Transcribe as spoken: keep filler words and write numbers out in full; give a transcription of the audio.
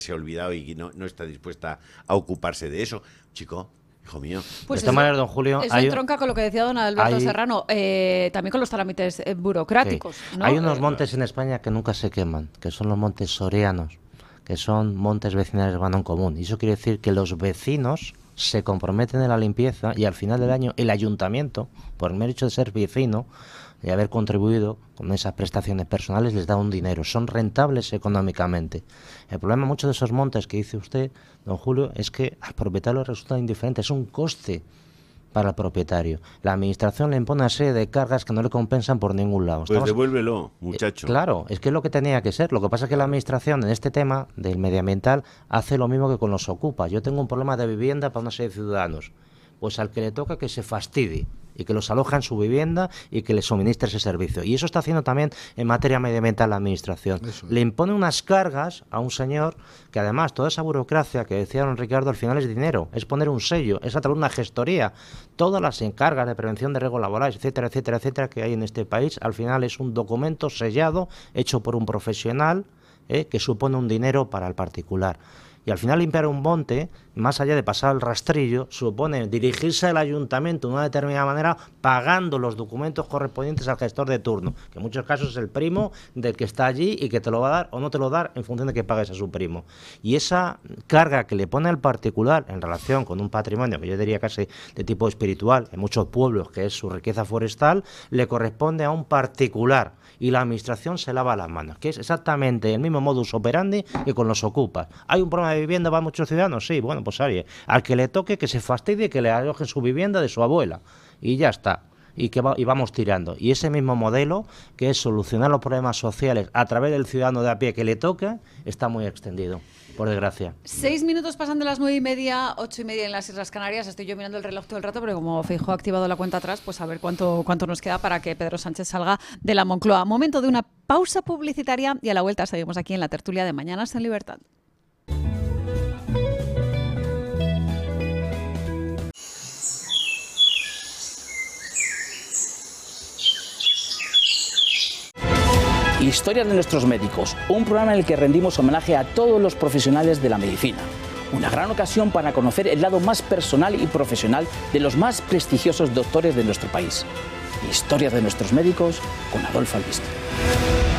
se ha olvidado y no, no está dispuesta a ocuparse de eso. Chico, hijo mío. Pues de esta manera, don Julio, eso hay, entronca con lo que decía don Alberto hay, Serrano, eh, también con los trámites eh, burocráticos. sí. ¿no? Hay unos Eh, montes en España que nunca se queman, que son los montes sorianos, que son montes vecinales de mano en común. Y eso quiere decir que los vecinos se comprometen en la limpieza y al final del año el ayuntamiento, por el mero hecho de ser vecino y haber contribuido con esas prestaciones personales, les da un dinero, son rentables económicamente. El problema muchos de esos montes que dice usted, don Julio, es que al propietario resulta indiferente, es un coste para el propietario. La administración le impone una serie de cargas que no le compensan por ningún lado. Pues Estamos... devuélvelo, muchacho. Eh, claro, es que es lo que tenía que ser. Lo que pasa es que la administración en este tema del medioambiental hace lo mismo que con los ocupas. Yo tengo un problema de vivienda para una serie de ciudadanos. Pues al que le toca que se fastidie y que los aloja en su vivienda y que le suministre ese servicio. Y eso está haciendo también en materia medioambiental la administración. Eso es. Le impone unas cargas a un señor que además toda esa burocracia que decía don Ricardo al final es dinero, es poner un sello, es a través de una gestoría. Todas las encargas de prevención de riesgos laborales, etcétera, etcétera, etcétera, que hay en este país, al final es un documento sellado, hecho por un profesional, eh, que supone un dinero para el particular. Y al final limpiar un monte, más allá de pasar el rastrillo, supone dirigirse al ayuntamiento de una determinada manera pagando los documentos correspondientes al gestor de turno, que en muchos casos es el primo del que está allí y que te lo va a dar o no te lo va a dar en función de que pagues a su primo. Y esa carga que le pone al particular en relación con un patrimonio que yo diría casi de tipo espiritual, en muchos pueblos, que es su riqueza forestal, le corresponde a un particular. Y la administración se lava las manos, que es exactamente el mismo modus operandi que con los ocupas. ¿Hay un problema de vivienda para muchos ciudadanos? Sí, bueno, pues oye, al que le toque que se fastidie, que le alojen su vivienda de su abuela. Y ya está. Y que va, y vamos tirando. Y ese mismo modelo, que es solucionar los problemas sociales a través del ciudadano de a pie que le toca, está muy extendido, por desgracia. Seis minutos pasan de las nueve y media, ocho y media en las Islas Canarias. Estoy yo mirando el reloj todo el rato, pero como Feijóo ha activado la cuenta atrás, pues a ver cuánto, cuánto nos queda para que Pedro Sánchez salga de la Moncloa. Momento de una pausa publicitaria y a la vuelta seguimos aquí en la tertulia de Mañanas en Libertad. Historias de nuestros médicos, un programa en el que rendimos homenaje a todos los profesionales de la medicina. Una gran ocasión para conocer el lado más personal y profesional de los más prestigiosos doctores de nuestro país. Historias de nuestros médicos con Adolfo Albiste.